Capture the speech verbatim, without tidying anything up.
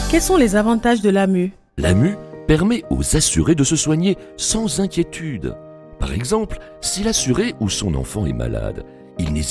Quels sont les avantages de l'A M U? L'A M U permet aux assurés de se soigner sans inquiétude. Par exemple, si l'assuré ou son enfant est malade, il n'hésite